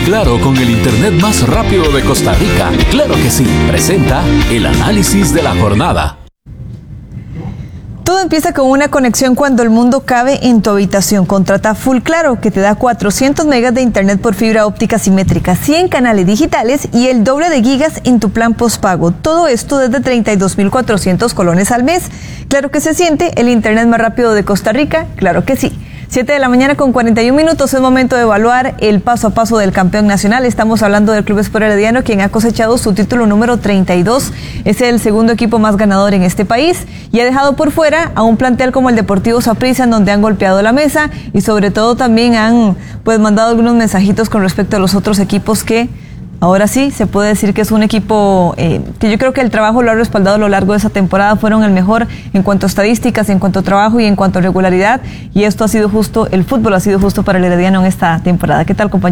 Claro, con el internet más rápido de Costa Rica. Claro que sí, presenta el análisis de la jornada. Todo empieza con una conexión cuando el mundo cabe en tu habitación. Contrata Full Claro, que te da 400 megas de internet por fibra óptica simétrica, 100 canales digitales y el doble de gigas en tu plan postpago. Todo esto desde 32.400 colones al mes. Claro que se siente el internet más rápido de Costa Rica, claro que sí. 7 de la mañana con 41 minutos, es momento de evaluar el paso a paso del campeón nacional. Estamos hablando del Club Sport Herediano, quien ha cosechado su título número 32. Es el segundo equipo más ganador en este país y ha dejado por fuera a un plantel como el Deportivo Saprissa, en donde han golpeado la mesa y sobre todo también han mandado algunos mensajitos con respecto a los otros equipos que ahora sí se puede decir que es un equipo que yo creo que el trabajo lo ha respaldado a lo largo de esa temporada. Fueron el mejor en cuanto a estadísticas, en cuanto a trabajo y en cuanto a regularidad, y esto ha sido justo, el fútbol ha sido justo para el Herediano en esta temporada. ¿Qué tal, compañero?